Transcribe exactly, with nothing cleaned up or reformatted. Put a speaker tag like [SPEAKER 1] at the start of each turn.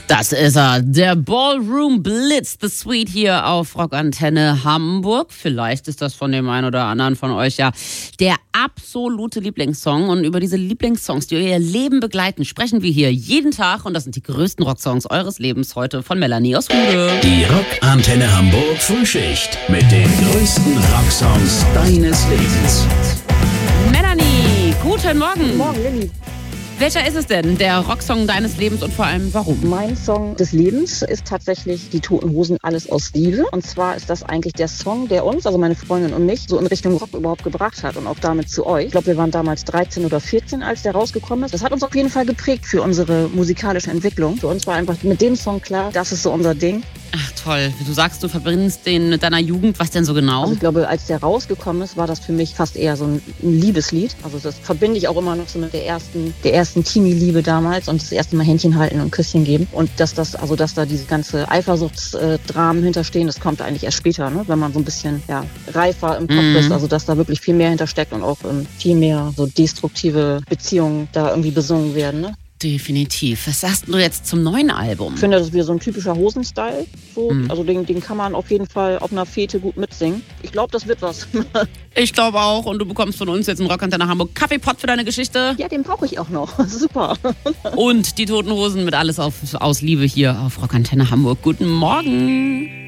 [SPEAKER 1] Das ist er, der Ballroom Blitz, The Suite hier auf Rockantenne Hamburg. Vielleicht ist das von dem einen oder anderen von euch ja der absolute Lieblingssong. Und über diese Lieblingssongs, die euer Leben begleiten, sprechen wir hier jeden Tag. Und das sind die größten Rocksongs eures Lebens heute von Melanie aus Hude.
[SPEAKER 2] Die Rockantenne Hamburg Frühschicht mit den größten Rocksongs deines Lebens.
[SPEAKER 1] Melanie, guten Morgen.
[SPEAKER 3] Guten Morgen, Lilly.
[SPEAKER 1] Welcher ist es denn, der Rocksong deines Lebens und vor allem warum?
[SPEAKER 3] Mein Song des Lebens ist tatsächlich die Toten Hosen, Alles aus Liebe. Und zwar ist das eigentlich der Song, der uns, also meine Freundin und mich, so in Richtung Rock überhaupt gebracht hat und auch damit zu euch. Ich glaube, wir waren damals dreizehn oder vierzehn, als der rausgekommen ist. Das hat uns auf jeden Fall geprägt für unsere musikalische Entwicklung. Für uns war einfach mit dem Song klar, das ist so unser Ding.
[SPEAKER 1] Ach toll, du sagst, du verbindest den mit deiner Jugend. Was denn so genau?
[SPEAKER 3] Also ich glaube, als der rausgekommen ist, war das für mich fast eher so ein Liebeslied. Also das verbinde ich auch immer noch so mit der ersten, der ersten Teenie-Liebe damals und das erste Mal Händchen halten und Küsschen geben. Und dass das, also dass da diese ganze Eifersuchtsdramen hinterstehen, das kommt eigentlich erst später, ne? Wenn man so ein bisschen ja, reifer im Kopf
[SPEAKER 1] Mhm.
[SPEAKER 3] ist. Also dass da wirklich viel mehr hintersteckt und auch ähm, viel mehr so destruktive Beziehungen da irgendwie besungen werden, ne?
[SPEAKER 1] Definitiv. Was sagst du jetzt zum neuen Album?
[SPEAKER 3] Ich finde, das ist wieder so ein typischer Hosenstyle. So.
[SPEAKER 1] Mhm.
[SPEAKER 3] Also den, den kann man auf jeden Fall auf einer Fete gut mitsingen. Ich glaube, das wird was.
[SPEAKER 1] Ich glaube auch. Und du bekommst von uns jetzt einen Rockantenne Hamburg Kaffeepott für deine Geschichte.
[SPEAKER 3] Ja, den brauche ich auch noch. Super.
[SPEAKER 1] Und die Toten Hosen mit Alles auf, aus Liebe hier auf Rockantenne Hamburg. Guten Morgen.